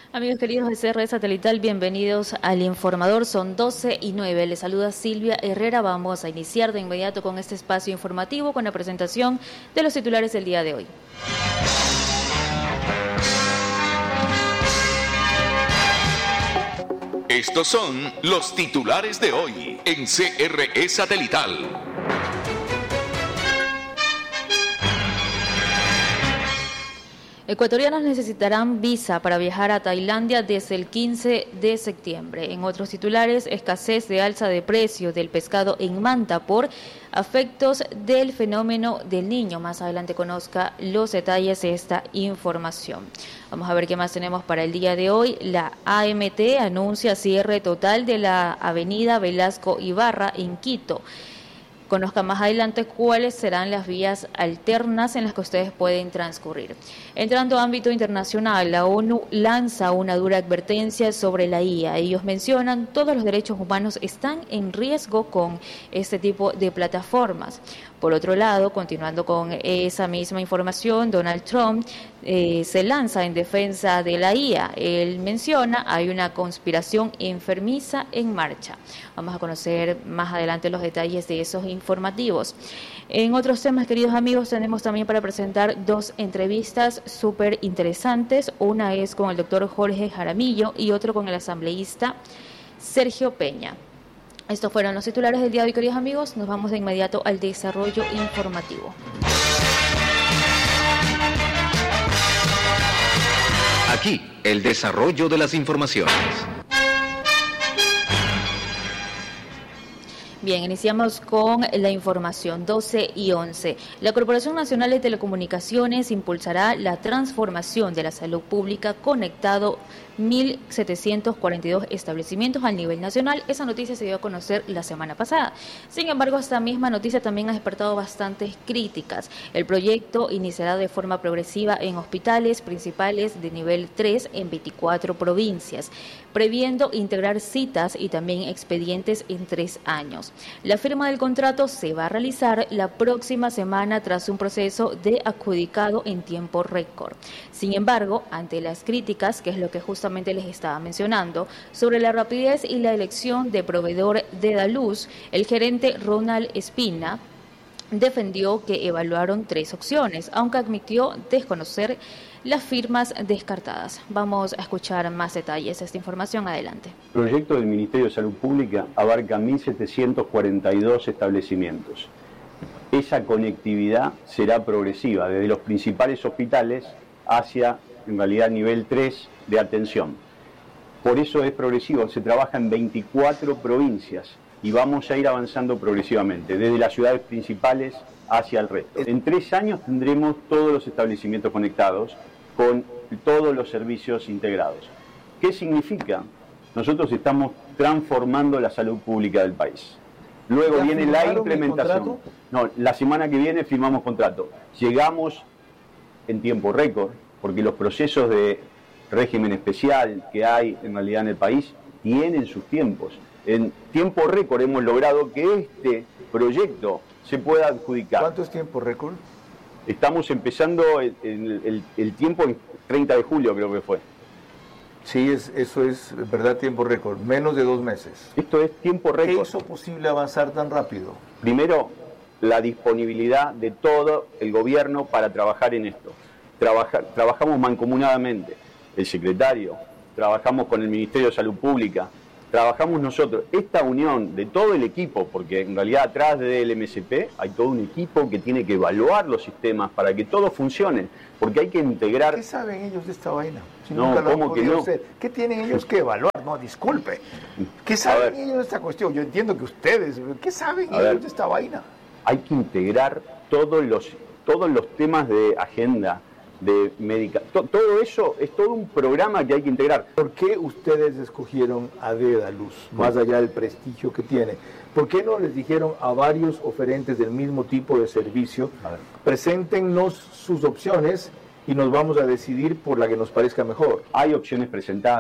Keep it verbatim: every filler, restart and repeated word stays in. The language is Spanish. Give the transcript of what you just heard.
Amigos queridos de C R Satelital, bienvenidos al Informador. Son doce y nueve. Les saluda Silvia Herrera. Vamos a iniciar de inmediato con este espacio informativo con la presentación de los titulares del día de hoy. Estos son los titulares de hoy en C R E Satelital. Ecuatorianos necesitarán visa para viajar a Tailandia desde el quince de septiembre. En otros titulares, escasez de alza de precio del pescado en Manta por efectos del fenómeno del Niño. Más adelante conozca los detalles de esta información. Vamos a ver qué más tenemos para el día de hoy. La A M T anuncia cierre total de la avenida Velasco Ibarra en Quito. Conozca más adelante cuáles serán las vías alternas en las que ustedes pueden transcurrir. Entrando a ámbito internacional, la ONU lanza una dura advertencia sobre la I A. Ellos mencionan todos los derechos humanos están en riesgo con este tipo de plataformas. Por otro lado, continuando con esa misma información, Donald Trump eh, se lanza en defensa de la I A. Él menciona hay una conspiración enfermiza en marcha. Vamos a conocer más adelante los detalles de esos informativos. En otros temas, queridos amigos, tenemos también para presentar dos entrevistas súper interesantes. Una es con el doctor Jorge Jaramillo y otro con el asambleísta Sergio Peña. Estos fueron los titulares del día de hoy, queridos amigos. Nos vamos de inmediato al desarrollo informativo. Aquí, el desarrollo de las informaciones. Bien, iniciamos con la información doce y once. La Corporación Nacional de Telecomunicaciones impulsará la transformación de la salud pública conectado mil setecientos cuarenta y dos establecimientos a nivel nacional. Esa noticia se dio a conocer la semana pasada. Sin embargo, esta misma noticia también ha despertado bastantes críticas. El proyecto iniciará de forma progresiva en hospitales principales de nivel tres en veinticuatro provincias, previendo integrar citas y también expedientes en tres años. La firma del contrato se va a realizar la próxima semana tras un proceso de adjudicado en tiempo récord. Sin embargo, ante las críticas, que es lo que justamente les estaba mencionando, sobre la rapidez y la elección de proveedor de Daluz, el gerente Ronald Espina defendió que evaluaron tres opciones, aunque admitió desconocer las firmas descartadas. Vamos a escuchar más detalles de esta información. Adelante. El proyecto del Ministerio de Salud Pública abarca mil setecientos cuarenta y dos establecimientos. Esa conectividad será progresiva desde los principales hospitales hacia, en realidad, nivel tres de atención. Por eso es progresivo, se trabaja en veinticuatro provincias y vamos a ir avanzando progresivamente, desde las ciudades principales hacia el resto. En tres años tendremos todos los establecimientos conectados con todos los servicios integrados. ¿Qué significa? Nosotros estamos transformando la salud pública del país. Luego viene la implementación. No, la semana que viene firmamos contrato. Llegamos en tiempo récord, porque los procesos de régimen especial que hay en realidad en el país tienen sus tiempos. En tiempo récord hemos logrado que este proyecto se pueda adjudicar. ¿Cuánto es tiempo récord? Estamos empezando el, el, el, el tiempo en treinta de julio, creo que fue. Sí, es, eso es verdad, tiempo récord, menos de dos meses. Esto es tiempo récord. ¿Qué hizo posible avanzar tan rápido? Primero, la disponibilidad de todo el gobierno para trabajar en esto. Trabajar, trabajamos mancomunadamente, el secretario, trabajamos con el Ministerio de Salud Pública, trabajamos nosotros, esta unión de todo el equipo, porque en realidad atrás del M S P hay todo un equipo que tiene que evaluar los sistemas para que todo funcione, porque hay que integrar... ¿Qué saben ellos de esta vaina? Si no, ¿cómo que no? Hacer. ¿Qué tienen ellos que evaluar? No, disculpe. ¿Qué saben ellos de esta cuestión? Yo entiendo que ustedes, ¿qué saben ellos ver, de esta vaina? Hay que integrar todos los, todos los temas de agenda, de médica, to, todo eso es todo un programa que hay que integrar. ¿Por qué ustedes escogieron a Dedaluz, más allá del prestigio que tiene? ¿Por qué no les dijeron a varios oferentes del mismo tipo de servicio, preséntenos sus opciones y nos vamos a decidir por la que nos parezca mejor? Hay opciones presentadas.